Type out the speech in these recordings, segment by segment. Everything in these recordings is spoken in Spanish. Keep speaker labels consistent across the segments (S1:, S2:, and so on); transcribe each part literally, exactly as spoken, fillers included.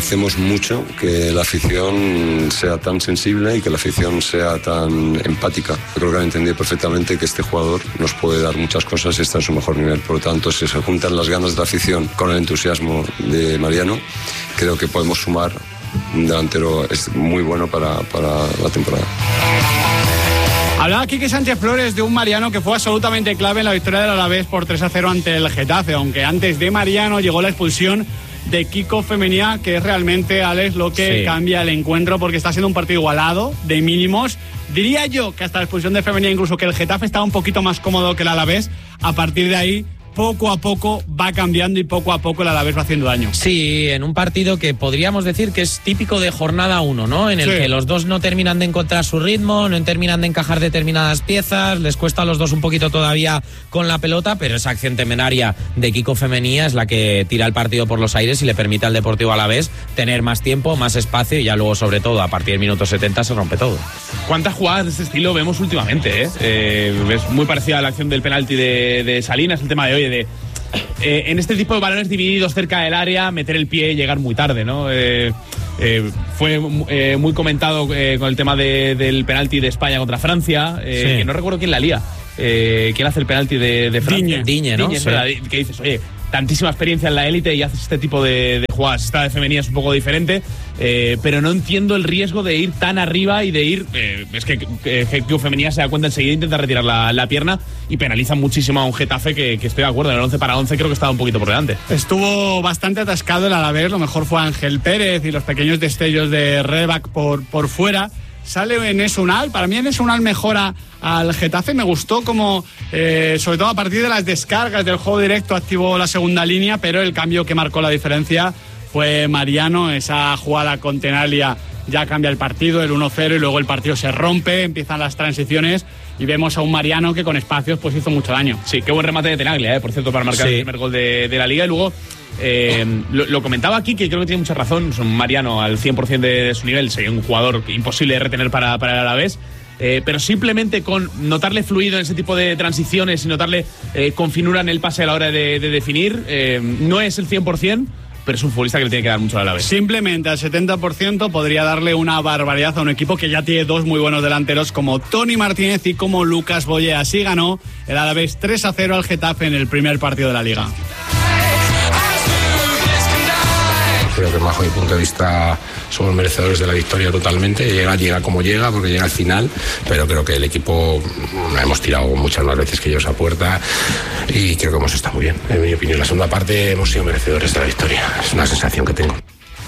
S1: agradecemos mucho que la afición sea tan sensible y que la afición sea tan empática. Yo creo que han entendido perfectamente que este jugador nos puede dar muchas cosas y está en su mejor nivel. Por lo tanto, si se juntan las ganas de la afición con el entusiasmo de Mariano, creo que podemos sumar un delantero muy bueno para, para la temporada.
S2: Hablaba Quique Sánchez Flores de un Mariano que fue absolutamente clave en la victoria del Alavés por tres a cero ante el Getafe, aunque antes de Mariano llegó la expulsión de Kiko Femenía, que es realmente, Alex, lo que sí. cambia el encuentro, porque está siendo un partido igualado, de mínimos. Diría yo que hasta la expulsión de Femenía, incluso que el Getafe estaba un poquito más cómodo que el Alavés. A partir de ahí, poco a poco va cambiando y poco a poco el Alavés va haciendo daño.
S3: Sí, en un partido que podríamos decir que es típico de jornada uno, ¿no? En el sí. que los dos no terminan de encontrar su ritmo, no terminan de encajar determinadas piezas, les cuesta a los dos un poquito todavía con la pelota, pero esa acción temenaria de Kiko Femenía es la que tira el partido por los aires y le permite al Deportivo Alavés tener más tiempo, más espacio y ya luego, sobre todo, a partir del minuto setenta se rompe todo.
S4: ¿Cuántas jugadas de este estilo vemos últimamente? Eh? Eh, es muy parecida a la acción del penalti de, de Salinas, el tema de hoy de eh, en este tipo de balones divididos cerca del área meter el pie y llegar muy tarde, ¿no? Eh, eh, fue eh, muy comentado eh, con el tema de, del penalti de España contra Francia, eh, sí. que no recuerdo quién la lía, eh, quién hace el penalti de, de Francia.
S3: Digne, Digne, ¿no?
S4: Digne, sí. verdad, que dices, oye, tantísima experiencia en la élite y haces este tipo de, de jugadas. Esta de femenina es un poco diferente, eh, pero no entiendo el riesgo de ir tan arriba y de ir... Eh, es que eh, femenina se da cuenta enseguida, intenta retirar la, la pierna y penaliza muchísimo a un Getafe que, que estoy de acuerdo, en el once para once creo que estaba un poquito por delante.
S2: Estuvo bastante atascado el Alavés, lo mejor fue Ángel Pérez y los pequeños destellos de Rebac por, por fuera. Sale Enes Unal, para mí Enes Unal mejora al Getafe, me gustó como, eh, sobre todo a partir de las descargas del juego directo, activó la segunda línea, pero el cambio que marcó la diferencia fue Mariano. Esa jugada con Tenaglia ya cambia el partido, el uno cero, y luego el partido se rompe, empiezan las transiciones y vemos a un Mariano que con espacios pues hizo mucho daño.
S4: Sí, qué buen remate de Tenaglia, eh, por cierto, para marcar sí. el primer gol de, de la Liga. Y luego Eh, lo, lo comentaba aquí, que creo que tiene mucha razón. Es un Mariano al cien por ciento de, de su nivel, sería un jugador imposible de retener para, para el Alavés, eh, pero simplemente con notarle fluido en ese tipo de transiciones y notarle eh, con finura en el pase a la hora de, de definir, eh, no es el cien por ciento, pero es un futbolista que le tiene que dar mucho al Alavés.
S2: Simplemente al setenta por ciento podría darle una barbaridad a un equipo que ya tiene dos muy buenos delanteros como Tony Martínez y como Lucas Boye. Así ganó el Alavés tres a cero al Getafe en el primer partido de la Liga.
S5: Creo que bajo mi punto de vista somos merecedores de la victoria totalmente. Llega, llega como llega, porque llega al final, pero creo que el equipo hemos tirado muchas más veces que ellos a puerta y creo que hemos estado muy bien. En mi opinión, la segunda parte hemos sido merecedores de la victoria. Es una sensación que tengo.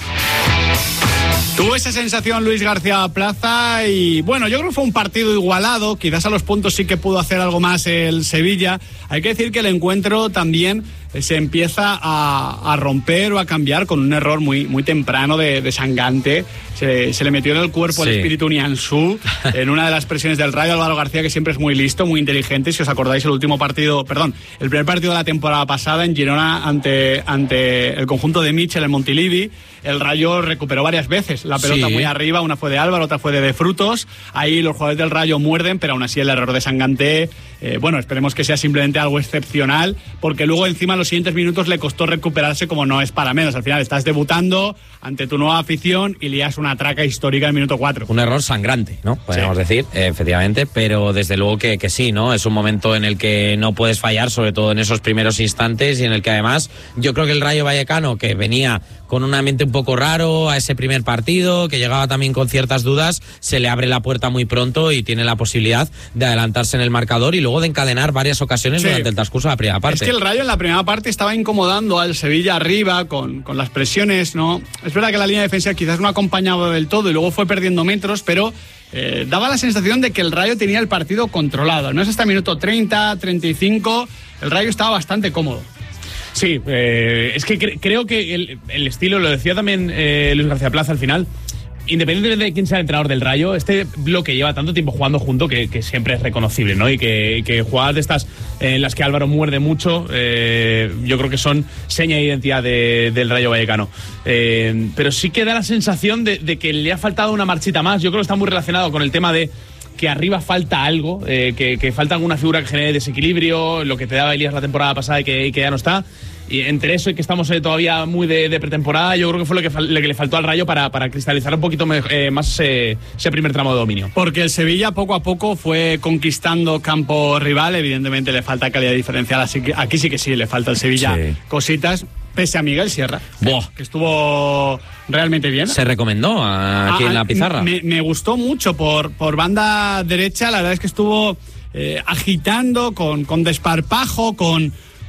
S2: Tuvo esa sensación Luis García Plaza y bueno, yo creo que fue un partido igualado, quizás a los puntos sí que pudo hacer algo más el Sevilla. Hay que decir que el encuentro también se empieza a, a romper o a cambiar con un error muy, muy temprano de, de Sangante. Se, se le metió en el cuerpo sí. el espíritu Nianzú en una de las presiones del Rayo. Álvaro García, que siempre es muy listo, muy inteligente. Si os acordáis, el último partido, perdón, el primer partido de la temporada pasada en Girona ante, ante el conjunto de Mitchell en Montilivi, el Rayo recuperó varias veces la pelota sí. muy arriba. Una fue de Álvaro, otra fue de, de Frutos. Ahí los jugadores del Rayo muerden, pero aún así el error de Sangante, eh, bueno, esperemos que sea simplemente algo excepcional, porque luego encima los siguientes minutos le costó recuperarse, como no es para menos. Al final estás debutando ante tu nueva afición y lías una traca histórica en el minuto cuatro.
S3: Un error sangrante, ¿no? Podríamos sí. decir, eh, efectivamente, pero desde luego que, que sí, ¿no? Es un momento en el que no puedes fallar, sobre todo en esos primeros instantes, y en el que además yo creo que el Rayo Vallecano, que venía con un ambiente un poco raro a ese primer partido, que llegaba también con ciertas dudas, se le abre la puerta muy pronto y tiene la posibilidad de adelantarse en el marcador y luego de encadenar varias ocasiones sí. durante el transcurso de la primera parte.
S2: Es que el Rayo en la primera parte estaba incomodando al Sevilla arriba con, con las presiones, ¿no? Es verdad que la línea defensiva quizás no acompañaba del todo y luego fue perdiendo metros, pero eh, daba la sensación de que el Rayo tenía el partido controlado. No es hasta el minuto treinta, treinta y cinco, el Rayo estaba bastante cómodo.
S4: Sí, eh, es que cre- creo que el, el estilo, lo decía también eh, Luis García Plaza al final, independientemente de quién sea el entrenador del Rayo, este bloque lleva tanto tiempo jugando junto que, que siempre es reconocible, ¿no? Y que, que jugadas de estas en las que Álvaro muerde mucho, eh, yo creo que son seña de identidad de, del Rayo Vallecano. Eh, pero sí que da la sensación de, de que le ha faltado una marchita más. Yo creo que está muy relacionado con el tema de que arriba falta algo, eh, que, que falta alguna figura que genere desequilibrio, lo que te daba Elías la temporada pasada y que, y que ya no está. y entre eso y que estamos eh, todavía muy de, de pretemporada, yo creo que fue lo que, fal- lo que le faltó al Rayo para, para cristalizar un poquito me- eh, más eh, ese primer tramo de dominio.
S2: Porque el Sevilla poco a poco fue conquistando campo rival, evidentemente le falta calidad diferencial, así que aquí sí que sí, le falta al Sevilla
S3: Sí.
S2: cositas, pese a Miguel Sierra,
S3: Buah.
S2: que estuvo realmente bien.
S3: Se recomendó aquí
S2: Ah,
S3: en la
S2: ah,
S3: pizarra.
S2: Me, me gustó mucho por, por banda derecha, la verdad es que estuvo eh, agitando, con, con desparpajo, con,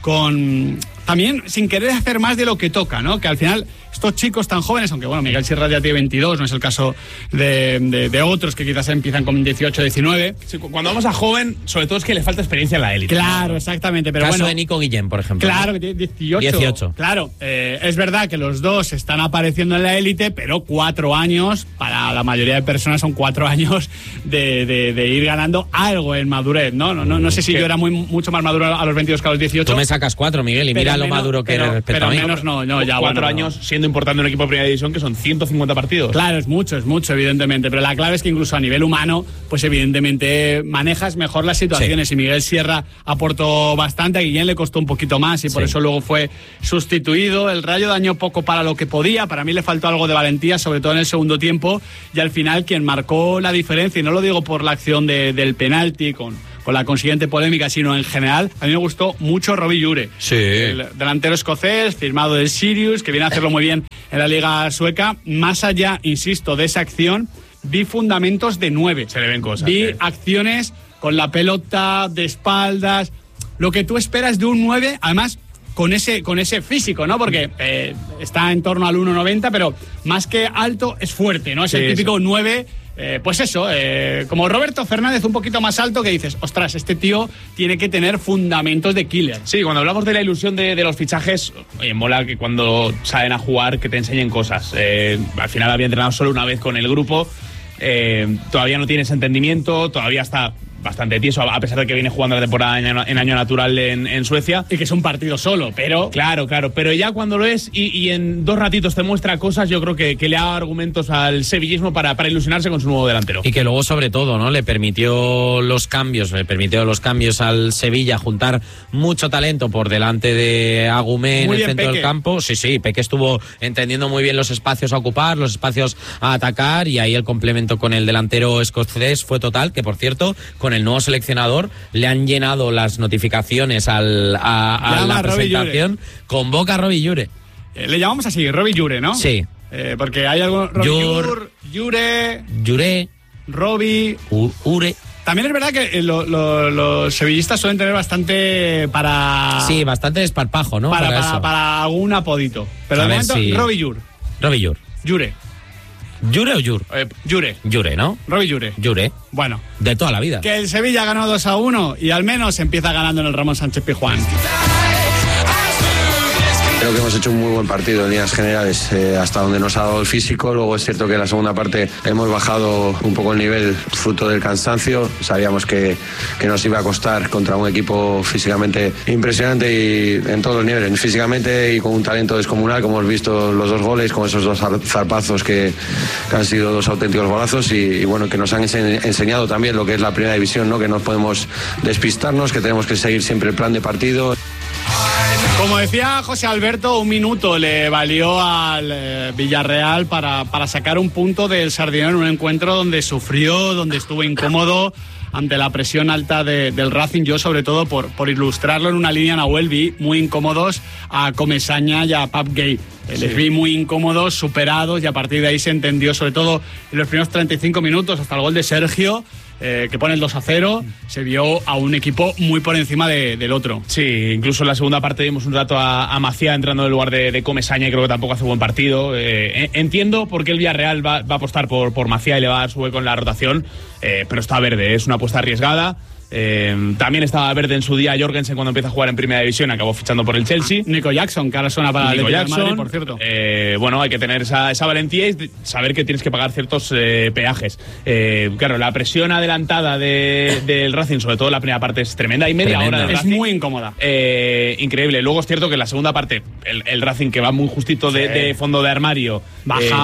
S2: con también sin querer hacer más de lo que toca, ¿no? Que al final estos chicos tan jóvenes, aunque bueno, Miguel Sierra ya tiene veintidós, no es el caso de, de, de otros que quizás empiezan con dieciocho, diecinueve.
S4: Sí, cu- cuando vamos a joven, sobre todo es que le falta experiencia en la élite.
S2: Claro, exactamente, pero
S3: Caso
S2: bueno.
S3: de Nico Guillén, por ejemplo.
S2: Claro,
S3: ¿no?
S2: que tiene dieciocho.
S3: dieciocho.
S2: Claro, eh, es verdad que los dos están apareciendo en la élite, pero cuatro años, para la mayoría de personas son cuatro años de, de, de ir ganando algo en madurez, ¿no? No, no, no sé si
S4: ¿Qué?
S2: yo era muy, mucho más maduro a los veintidós que a los dieciocho.
S3: Tú me sacas cuatro, Miguel, y
S2: pero
S3: mira lo
S2: menos-
S3: maduro que
S2: pero-
S3: eres respecto
S2: pero
S3: a mí.
S2: menos no, no, ya
S4: Cuatro
S2: bueno,
S4: años siendo importante en un equipo de primera división que son ciento cincuenta partidos.
S2: Claro, es mucho, es mucho, evidentemente. Pero la clave es que incluso a nivel humano, pues evidentemente manejas mejor las situaciones.
S3: Sí.
S2: Y Miguel Sierra aportó bastante, a Guillén le costó un poquito más y por
S3: Sí.
S2: eso luego fue sustituido. El Rayo dañó poco para lo que podía. Para mí le faltó algo de valentía, sobre todo en el segundo tiempo. Y al final quien marcó la diferencia, y no lo digo por la acción de- del penalti, con, con la consiguiente polémica, sino en general, a mí me gustó mucho Robbie Llure.
S3: Sí.
S2: El delantero escocés, firmado del Sirius, que viene a hacerlo muy bien en la liga sueca. Más allá, insisto, de esa acción, vi fundamentos de nueve.
S4: Se le ven cosas.
S2: Vi
S4: eh.
S2: acciones con la pelota, de espaldas, lo que tú esperas de un nueve, además con ese, con ese físico, ¿no? Porque eh, está en torno al uno noventa, pero más que alto es fuerte, ¿no? Es
S4: Sí,
S2: el típico
S4: sí.
S2: nueve. Eh, pues eso, eh, como Roberto Fernández un poquito más alto, que dices, ostras, este tío tiene que tener fundamentos de killer.
S4: Sí, cuando hablamos de la ilusión de, de los fichajes, oye, mola que cuando salen a jugar que te enseñen cosas. Eh, al final había entrenado solo una vez con el grupo, eh, todavía no tiene ese entendimiento, todavía está bastante tieso, a pesar de que viene jugando la temporada en año, en año natural en, en Suecia.
S2: Y que es un partido solo, pero...
S4: Claro, claro, pero ya cuando lo es y, y en dos ratitos te muestra cosas, yo creo que, que le da argumentos al sevillismo para, para ilusionarse con su nuevo delantero.
S3: Y que luego, sobre todo, ¿no? Le permitió los cambios, le permitió los cambios al Sevilla, juntar mucho talento por delante de Agumé en
S2: Muy
S3: el
S2: bien,
S3: centro
S2: Peque.
S3: del campo. Sí, sí, Peque estuvo entendiendo muy bien los espacios a ocupar, los espacios a atacar, y ahí el complemento con el delantero escocés fue total, que por cierto, con el nuevo seleccionador le han llenado las notificaciones al, a, a
S2: Llama
S3: la
S2: a Robbie
S3: presentación. Convoca a Robbie Llure.
S2: Eh, le llamamos así, Robbie Llure, ¿no?
S3: Sí.
S2: Eh, porque hay algo... Robbie
S3: Llur.
S2: Llur, Llure,
S3: Llure,
S2: Robbie...
S3: U- Ure.
S2: También es verdad que eh, lo- lo- los sevillistas suelen tener bastante para...
S3: Sí, bastante desparpajo, ¿no?
S2: para,
S3: Para
S2: para,
S3: eso.
S2: para algún apodito. Pero
S3: A
S2: de
S3: ver
S2: momento,
S3: si-
S2: Robbie Llur.
S3: Robbie Llur.
S2: Llure.
S3: ¿Llure o Llur?
S2: Eh, Llure.
S3: Llure, ¿no?
S2: Robbie Llure.
S3: Llure.
S2: Bueno,
S3: De toda la vida.
S2: que el Sevilla ganó dos a uno y al menos empieza ganando en el Ramón Sánchez Pizjuán.
S1: Creo que hemos hecho un muy buen partido en líneas generales, eh, hasta donde nos ha dado el físico. Luego es cierto que en la segunda parte hemos bajado un poco el nivel fruto del cansancio. Sabíamos que, que nos iba a costar contra un equipo físicamente impresionante y en todos los niveles, físicamente y con un talento descomunal, como hemos visto los dos goles, con esos dos zar- zarpazos que, que han sido dos auténticos golazos y, y bueno, que nos han ense- enseñado también lo que es la primera división, ¿no? Que no podemos despistarnos, que tenemos que seguir siempre el plan de partido.
S2: Como decía José Alberto, un minuto le valió al eh, Villarreal para, para sacar un punto del Sardinero en un encuentro donde sufrió, donde estuvo incómodo ante la presión alta de- del Racing. Yo, sobre todo, por, por ilustrarlo en una línea, Nahuel, vi muy incómodos a Comesaña y a Pap Gay. Eh, Les vi muy incómodos, superados, y a partir de ahí se entendió, sobre todo en los primeros treinta y cinco minutos, hasta el gol de Sergio, eh, que pone el dos a cero, se vio a un equipo muy por encima de- del otro.
S4: Sí, incluso en la segunda parte vimos un rato a, a Macía entrando en el lugar de, de Comesaña y creo que tampoco hace buen partido. Eh, entiendo por qué el Villarreal va, va a apostar por, por Macía y le va a dar su hueco en la rotación, eh, pero está verde, es una apuesta arriesgada. Eh, también estaba verde en su día Jorgensen cuando empieza a jugar en Primera División, acabó fichando por el Chelsea.
S2: Nico Jackson, que ahora suena para el
S4: Nico
S2: Atlético de
S4: Jackson,
S2: Madrid, por cierto.
S4: eh, bueno, hay que tener esa, esa valentía y saber que tienes que pagar ciertos eh, peajes. Eh, claro, la presión adelantada de- del Racing, sobre todo en la primera parte, es tremenda. Y media
S3: Tremenda.
S4: hora del
S2: Es
S4: Racing,
S2: muy incómoda.
S4: eh, increíble. Luego es cierto que en la segunda parte, el, el Racing, que va muy justito de,
S2: Sí.
S4: de fondo de armario,
S2: Baja.
S4: eh,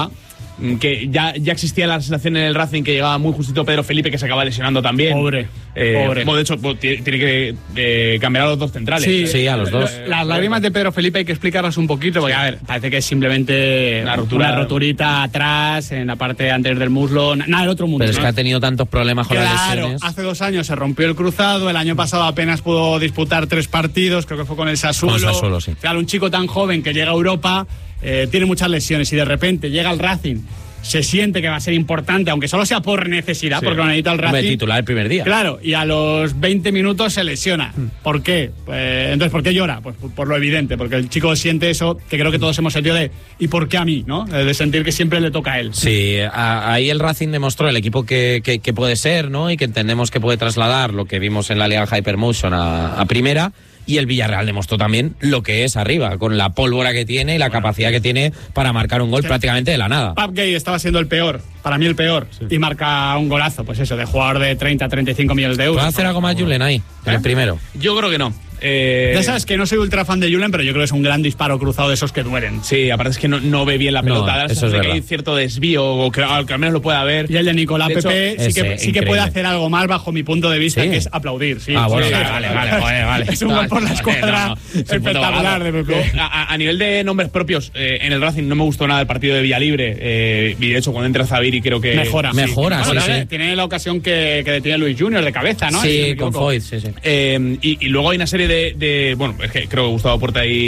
S4: que ya, ya existía la sensación en el Racing que llegaba muy justito Pedro Felipe, que se acaba lesionando también.
S2: Pobre.
S4: Eh,
S2: Pobre.
S4: Bueno, de hecho, pues, tiene que eh, cambiar a los dos centrales.
S2: Sí,
S3: Sí, a los dos.
S2: Las lágrimas de Pedro Felipe hay que explicarlas un poquito, porque a ver, parece que es simplemente
S4: Una rotura.
S2: una roturita atrás, en la parte antes del muslo, nada del otro mundo.
S3: Pero es
S2: ¿no?
S3: que ha tenido tantos problemas con las
S2: Claro,
S3: lesiones.
S2: hace dos años se rompió el cruzado, el año pasado apenas pudo disputar tres partidos, creo que fue con el Sassuolo.
S3: Con el Sassuolo, sí.
S2: Claro, un chico tan joven que llega a Europa, eh, tiene muchas lesiones y de repente llega al Racing, se siente que va a ser importante, aunque solo sea por necesidad,
S4: Sí.
S2: porque lo necesita el Racing.
S3: Hombre, titular el primer día.
S2: Claro, y a los veinte minutos se lesiona. ¿Por qué? Pues, entonces, ¿por qué llora? Pues por, por lo evidente, porque el chico siente eso, que creo que todos hemos sentido de ¿y por qué a mí? ¿No? De sentir que siempre le toca a él.
S3: Sí, a- ahí el Racing demostró el equipo que, que, que puede ser, ¿no? Y que entendemos que puede trasladar lo que vimos en la Liga Hypermotion a, a primera. Y el Villarreal demostró también lo que es arriba, con la pólvora que tiene y la capacidad que tiene para marcar un gol prácticamente de la nada.
S2: Pap Gay estaba siendo el peor, para mí el peor, y marca un golazo, pues eso, de jugador de treinta, treinta y cinco millones de euros.
S3: ¿Puede hacer algo más Julen ahí, en el primero?
S4: Yo creo que no. Eh,
S2: Ya sabes que no soy ultra fan de Julen, pero yo creo que es un gran disparo cruzado de esos que duelen.
S4: Sí, aparte es que no, no ve bien la
S3: No,
S4: pelota. Da la
S3: eso es
S4: sensación de que
S3: verdad.
S4: hay cierto desvío, o que, que al menos lo pueda haber.
S2: Y el de Nicolás
S4: De hecho,
S2: Pepe sí,
S3: ese,
S2: que, sí que
S3: increíble.
S2: puede hacer algo más bajo mi punto de vista,
S3: Sí.
S2: que es aplaudir. Sí,
S3: Ah, bueno,
S2: sí,
S3: vale,
S2: sí.
S3: vale, vale, vale, vale.
S2: Es un gol por la
S3: Vale,
S2: escuadra
S3: no, no, es un puto
S2: espectacular
S3: golazo.
S2: de Pepe.
S4: Luego, a, a nivel de nombres propios, eh, en el Racing no me gustó nada el partido de Villalibre. Eh, y de hecho, cuando entra Zaviri, creo que.
S2: Mejora.
S3: Mejora,
S2: Bueno,
S3: sí,
S2: tiene,
S3: sí.
S2: tiene la ocasión que, que detiene Luis Junior de cabeza, ¿no? Si no me
S3: Sí, con
S2: equivoco.
S3: Foyt, sí, sí.
S4: Eh, y, y luego hay una serie de, de- Bueno, es que creo que Gustavo Puerta y,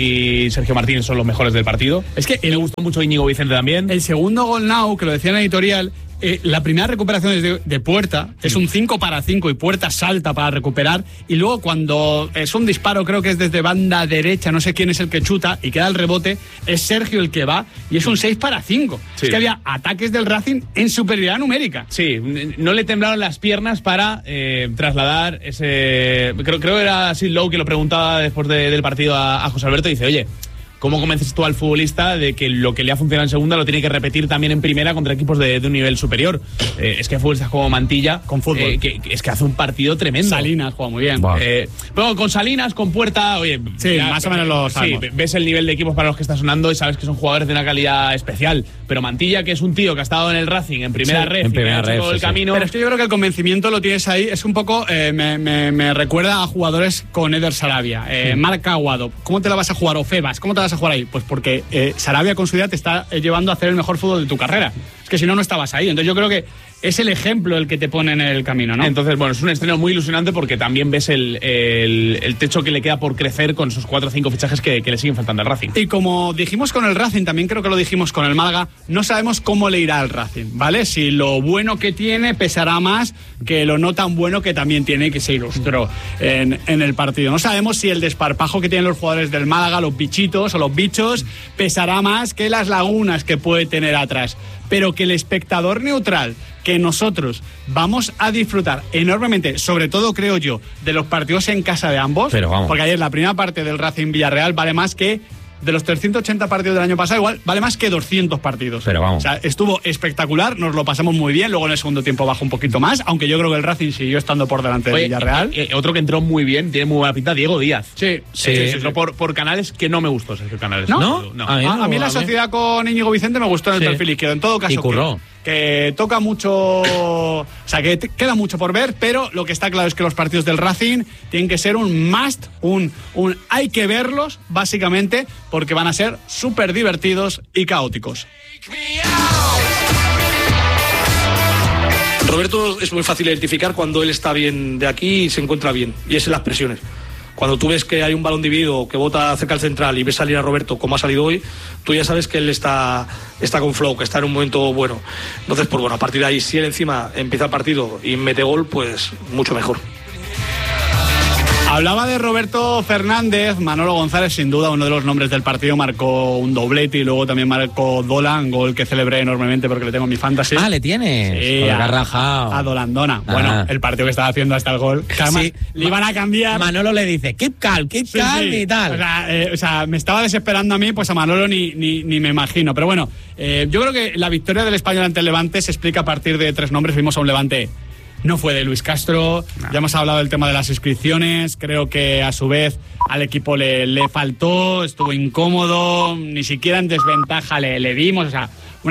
S4: y Sergio Martínez son los mejores del partido.
S2: Es que
S4: Y me gustó mucho Íñigo Vicente también.
S2: el segundo gol now, que lo decía en la editorial, eh, la primera recuperación es de, de Puerta, es un cinco para cinco y Puerta salta para recuperar, y luego cuando es un disparo, creo que es desde banda derecha, no sé quién es el que chuta y queda el rebote, es Sergio el que va y es un seis para cinco.
S4: Sí.
S2: Es que había ataques del Racing en superioridad numérica.
S4: Sí, n- no le temblaron las piernas para eh, trasladar ese... Creo, creo que era Sid Lowe que lo preguntaba después de- del partido a, a José Alberto y dice, oye, ¿cómo convences tú al futbolista de que lo que le ha funcionado en segunda lo tiene que repetir también en primera contra equipos de, de un nivel superior? Eh, es que hay futbolistas como Mantilla,
S2: Con fútbol.
S4: eh, que, que es que hace un partido tremendo.
S2: Salinas juega muy bien.
S3: Buah.
S4: Eh, bueno, con Salinas, con Puerta, oye...
S2: Sí, más o menos lo
S4: Sí,
S2: sabemos.
S4: ves el nivel de equipos para los que está sonando y sabes que son jugadores de una calidad especial. Pero Mantilla, que es un tío que ha estado en el Racing, en primera
S2: Sí,
S4: ref,
S3: en
S4: y que
S3: primera
S4: ha hecho
S3: ref,
S4: todo
S3: sí,
S4: el
S3: sí.
S4: camino...
S2: Pero es que yo creo que el convencimiento lo tienes ahí, es un poco, eh, me, me- me recuerda a jugadores con Eder Sarabia. Eh, Marc Aguado, ¿cómo te la vas a jugar? O Febas, ¿cómo te la vas a jugar ahí? Pues porque eh, Sarabia con su idea te está eh, llevando a hacer el mejor fútbol de tu carrera. Es que si no, no estabas ahí. Entonces yo creo que es el ejemplo el que te pone en el camino, ¿no?
S4: Entonces, bueno, es un estreno muy ilusionante porque también ves el, el- el techo que le queda por crecer con esos cuatro o cinco fichajes que, que le siguen faltando al Racing.
S2: Y como dijimos con el Racing, también creo que lo dijimos con el Málaga, no sabemos cómo le irá al Racing, ¿vale? Si lo bueno que tiene pesará más que lo no tan bueno que también tiene y que se ilustró en, en el partido. No sabemos si el desparpajo que tienen los jugadores del Málaga, los bichitos o los bichos, pesará más que las lagunas que puede tener atrás. Pero que el espectador neutral, que nosotros vamos a disfrutar enormemente, sobre todo creo yo, de los partidos en casa de ambos,
S3: Pero vamos.
S2: porque ayer la primera parte del Racing Villarreal vale más que de los trescientos ochenta partidos del año pasado, igual vale más que doscientos partidos.
S3: Pero vamos.
S2: O sea, estuvo espectacular, nos lo pasamos muy bien, luego en el segundo tiempo bajó un poquito más, aunque yo creo que el Racing siguió estando por delante de
S4: Oye,
S2: Villarreal.
S4: eh, eh, otro que entró muy bien, tiene muy buena pinta, Diego Díaz.
S2: Sí,
S3: Sí,
S4: Eh,
S3: sí,
S4: entró
S3: sí.
S4: Por, por Canales que no me gustó, Sergio Canales.
S2: ¿No?
S4: no.
S3: A mí
S2: A, a mí la
S3: a mí-
S2: sociedad con Íñigo Vicente me gustó en el
S3: Sí.
S2: perfil izquierdo. En todo caso,
S3: Y curró.
S2: que, que toca mucho, o sea, que te- queda mucho por ver, pero lo que está claro es que los partidos del Racing tienen que ser un must, un, un hay que verlos, básicamente, porque van a ser súper divertidos y caóticos.
S6: Roberto es muy fácil identificar cuando él está bien de aquí y se encuentra bien, y es en las presiones. Cuando tú ves que hay un balón dividido que bota cerca al central y ves salir a Roberto como ha salido hoy, tú ya sabes que él está, está con flow, que está en un momento bueno. Entonces, pues bueno, a partir de ahí, si él encima empieza el partido y mete gol, pues mucho mejor.
S2: Hablaba de Roberto Fernández, Manolo González, sin duda uno de los nombres del partido, marcó un doblete y luego también marcó Dolan, gol que celebré enormemente porque le tengo en mi fantasy.
S3: Ah, ¿le tienes?
S2: Sí,
S3: Porque
S2: a,
S3: ha rajado.
S2: a Dolandona.
S3: Ah.
S2: Bueno, el partido que estaba haciendo hasta el gol. Que además
S3: Sí.
S2: le iban a cambiar.
S3: Manolo le dice, keep calm, keep
S2: Sí,
S3: calm
S2: sí.
S3: y tal.
S2: O sea, eh, o sea, me estaba desesperando a mí, pues a Manolo ni, ni, ni me imagino. Pero bueno, eh, yo creo que la victoria del Español ante el Levante se explica a partir de tres nombres. Vimos a un Levante. No fue de Luis Castro, ya hemos hablado del tema de las inscripciones, creo que a su vez al equipo le, le faltó, estuvo incómodo, ni siquiera en desventaja le, le dimos, o sea, una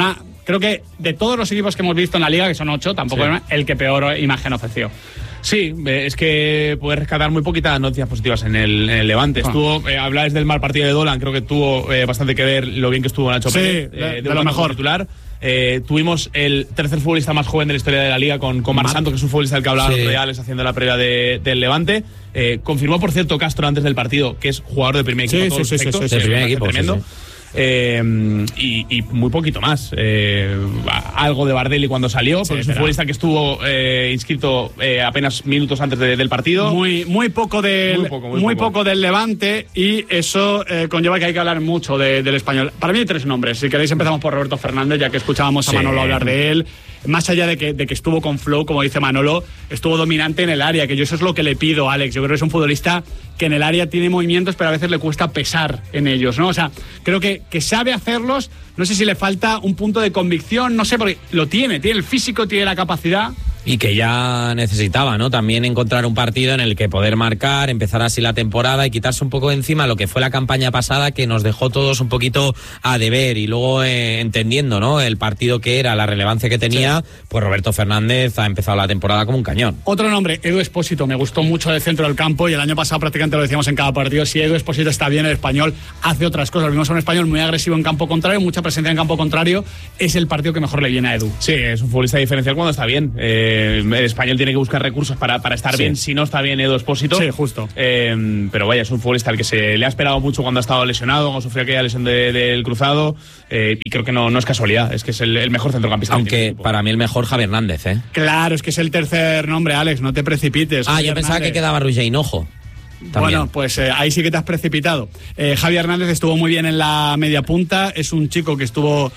S2: creo que de todos los equipos que hemos visto en la Liga, que son ocho, tampoco
S4: Sí.
S2: es el que peor imagen ofreció.
S4: Sí, es que puedes rescatar muy poquitas noticias positivas en el, en el Levante. Estuvo, eh, hablabas del mal partido de Dolan, creo que tuvo eh, bastante que ver lo bien que estuvo Nacho
S2: Sí,
S4: Pérez,
S2: de-
S4: eh,
S2: de lo mejor.
S4: titular. Eh, tuvimos el tercer futbolista más joven de la historia de la Liga con, con Marc
S2: Mar-
S4: Santo, que es un futbolista del que hablaba
S3: Sí.
S4: el otro día, Alex, haciendo la previa de- del Levante. Eh, confirmó, por cierto, Castro antes del partido que es jugador del primer equipo.
S2: Sí,
S4: a todos
S2: sí,
S4: los
S2: sí,
S4: efectos,
S2: sí, sí,
S4: que
S3: sí.
S4: me
S3: Primer
S4: parece
S3: equipo, sí,
S4: tremendo.
S3: sí.
S4: Eh, y, y muy poquito más. Eh, algo de Bardelli cuando salió, porque es un
S2: pero-
S4: futbolista que estuvo eh, inscrito eh, apenas minutos antes de- del partido.
S2: Muy, muy poco del,
S4: Muy poco, muy
S2: muy
S4: poco.
S2: poco del Levante, y eso eh, conlleva que hay que hablar mucho de- del español. Para mí hay tres nombres. Si queréis empezamos por Roberto Fernández, ya que escuchábamos a
S3: Sí.
S2: Manolo hablar de él. Más allá de que, de que estuvo con flow, como dice Manolo, estuvo dominante en el área, que yo eso es lo que le pido a Alex. Yo creo que es un futbolista que en el área tiene movimientos, pero a veces le cuesta pesar en ellos, ¿no? O sea, creo que, que sabe hacerlos. No sé si le falta un punto de convicción, no sé, porque lo tiene, tiene el físico, tiene la capacidad.
S3: Y que ya necesitaba, ¿no? También encontrar un partido en el que poder marcar, empezar así la temporada y quitarse un poco de encima lo que fue la campaña pasada, que nos dejó todos un poquito a deber. Y luego eh, entendiendo, ¿no?, el partido que era, la relevancia que tenía, pues Roberto Fernández ha empezado la temporada como un cañón.
S2: Otro nombre, Edu Expósito, me gustó mucho del centro del campo, y el año pasado prácticamente lo decíamos en cada partido: si Edu Expósito está bien, el español hace otras cosas. Vimos a un español muy agresivo en campo contrario, mucha presencia en campo contrario. Es el partido que mejor le viene a Edu.
S4: Sí, es un futbolista diferencial cuando está bien. Eh, el español tiene que buscar recursos para, para estar
S3: Sí.
S4: bien. Si no está bien Edu Expósito.
S2: Sí, justo.
S4: Eh, pero vaya, es un futbolista al que se le ha esperado mucho cuando ha estado lesionado, cuando sufrió aquella lesión de- del cruzado. Eh, y creo que no, no es casualidad, es que es el, el mejor centrocampista. del
S3: Aunque
S4: equipo.
S3: para mí el mejor Javi Hernández, ¿eh?
S2: Claro, es que es el tercer nombre, Alex, no te precipites.
S3: Ah,
S2: Javi
S3: yo pensaba
S2: Hernández.
S3: que quedaba Ruggeri Hinojo. También.
S2: Bueno, pues eh, ahí sí que te has precipitado. Eh, Javi Hernández estuvo muy bien en la media punta. Es un chico que estuvo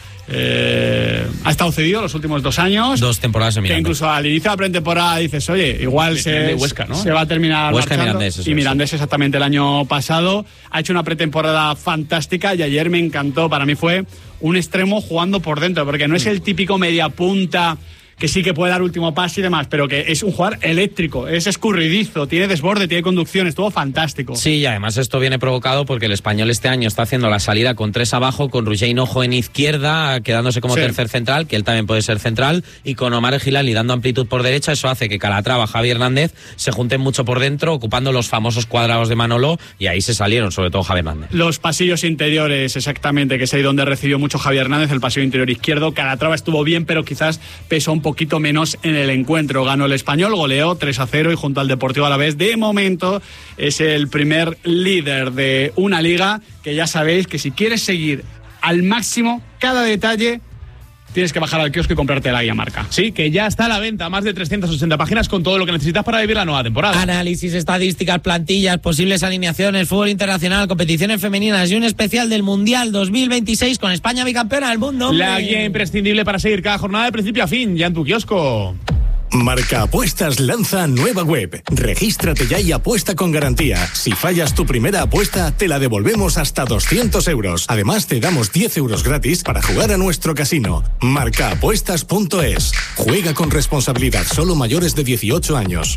S2: eh, ha estado cedido los últimos dos años.
S3: Dos temporadas en
S2: Que
S3: Mirandés.
S2: incluso al inicio de la pretemporada dices, oye, igual
S4: De-
S2: se,
S4: de Huesca, ¿no?
S2: se va a terminar
S3: Huesca y
S2: marchando.
S3: Mirandés, eso
S2: y
S3: es.
S2: Mirandés exactamente el año pasado. Ha hecho una pretemporada fantástica y ayer me encantó. Para mí fue un extremo jugando por dentro, porque no es el típico media punta que sí que puede dar último pase y demás, pero que es un jugador eléctrico, es escurridizo, tiene desborde, tiene conducción, estuvo fantástico.
S3: Sí, y además esto viene provocado porque el español este año está haciendo la salida con tres abajo, con Ruggeri Hinojo en izquierda, quedándose como
S2: Sí.
S3: tercer central, que él también puede ser central, y con Omar Gilali dando amplitud por derecha. Eso hace que Calatrava, Javi Hernández se junten mucho por dentro, ocupando los famosos cuadrados de Manolo, y ahí se salieron, sobre todo Javi Hernández.
S2: Los pasillos interiores, exactamente, que es ahí donde recibió mucho Javi Hernández, el pasillo interior izquierdo. Calatrava estuvo bien, pero quizás pesó un poquito menos en el encuentro. Ganó el español, goleó tres a cero y junto al Deportivo Alavés, de momento, es el primer líder de una liga que ya sabéis que si quieres seguir al máximo cada detalle, tienes que bajar al kiosco y comprarte la guía marca.
S4: Sí, que ya está a la venta, más de trescientas ochenta páginas con todo lo que necesitas para vivir la nueva temporada.
S3: Análisis, estadísticas, plantillas, posibles alineaciones, fútbol internacional, competiciones femeninas y un especial del Mundial dos mil veintiséis con España bicampeona del mundo. ¡Hombre!
S4: La guía imprescindible para seguir cada jornada de principio a fin, ya en tu kiosco.
S7: Marca Apuestas lanza nueva web. Regístrate ya y apuesta con garantía. Si fallas tu primera apuesta, te la devolvemos hasta doscientos euros. Además, te damos diez euros gratis para jugar a nuestro casino. marca apuestas punto es. Juega con responsabilidad, solo mayores de dieciocho años.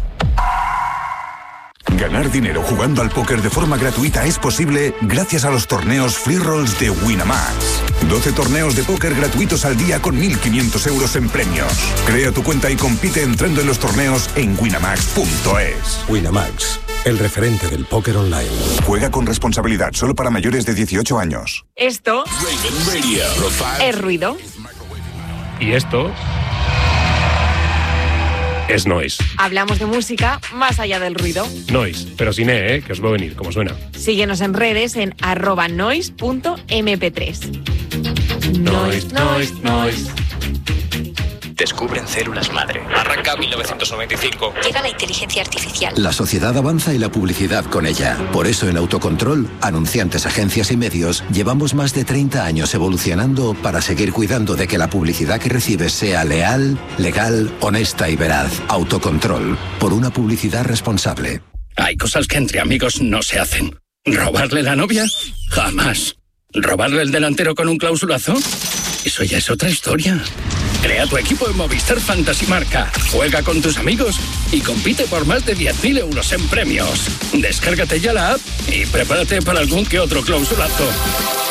S8: Ganar dinero jugando al póker de forma gratuita es posible gracias a los torneos Free Rolls de Winamax. doce torneos de póker gratuitos al día con mil quinientos euros en premios. Crea tu cuenta y compite entrando en los torneos en winamax punto es.
S9: Winamax, el referente del póker online.
S8: Juega con responsabilidad, solo para mayores de dieciocho años.
S10: Esto es ruido.
S11: Y esto es noise.
S10: Hablamos de música más allá del ruido.
S11: Noise, pero sin E, ¿eh? Que os va a venir, como suena.
S10: Síguenos en redes en arroba noise punto eme pe tres.
S11: Noise, noise, noise.
S12: Descubren células madre. Arranca mil novecientos noventa y cinco.
S13: Llega la inteligencia artificial.
S14: La sociedad avanza y la publicidad con ella. Por eso en Autocontrol, anunciantes, agencias y medios, llevamos más de treinta años evolucionando para seguir cuidando de que la publicidad que recibes sea leal, legal, honesta y veraz. Autocontrol, por una publicidad responsable.
S15: Hay cosas que entre amigos no se hacen. ¿Robarle la novia? Jamás. ¿Robarle el delantero con un clausulazo? Eso ya es otra historia. Crea tu equipo en Movistar Fantasy Marca. Juega con tus amigos y compite por más de diez mil euros en premios. Descárgate ya la app y prepárate para algún que otro clausulazo.